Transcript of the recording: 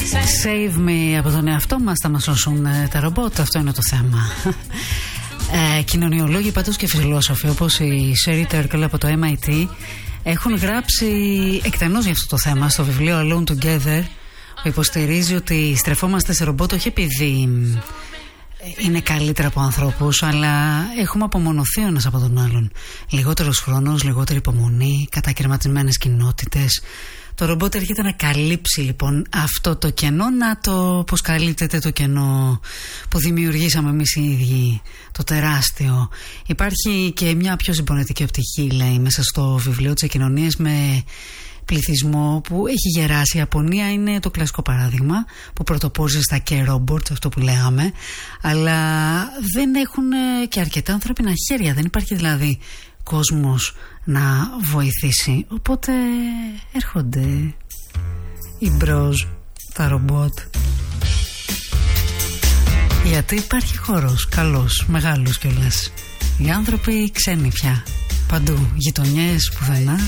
Save me από τον εαυτό μας, θα μας σώσουν τα ρομπότ, αυτό είναι το θέμα. Κοινωνιολόγοι πάντως και φιλόσοφοι όπως η Sherry Turkle από το MIT έχουν γράψει εκτενώς για αυτό το θέμα στο βιβλίο Alone Together, που υποστηρίζει ότι στρεφόμαστε σε ρομπότ όχι επειδή είναι καλύτερα από ανθρώπους, αλλά έχουμε απομονωθεί ο ένας από τον άλλον. Λιγότερος χρόνος, λιγότερη υπομονή, κατακαιρματισμένες κοινότητες. Το ρομπότ έρχεται να καλύψει λοιπόν αυτό το κενό. Να το πως καλύπτεται το κενό που δημιουργήσαμε εμείς οι ίδιοι, το τεράστιο. Υπάρχει και μια πιο συμπονετική οπτική, λέει, μέσα στο βιβλίο της Κοινωνίας, με πληθυσμό που έχει γεράσει. Η Ιαπωνία είναι το κλασικό παράδειγμα που πρωτοπόρησε στα K-Robots, αυτό που λέγαμε, αλλά δεν έχουν και αρκετά ανθρώπινα χέρια. Δεν υπάρχει δηλαδή κόσμος να βοηθήσει. Οπότε έρχονται οι μπρος, τα ρομπότ. Γιατί υπάρχει χώρος καλός, μεγάλος κιόλας. Οι άνθρωποι ξένοι πια. Παντού, γειτονιές, πουθενά.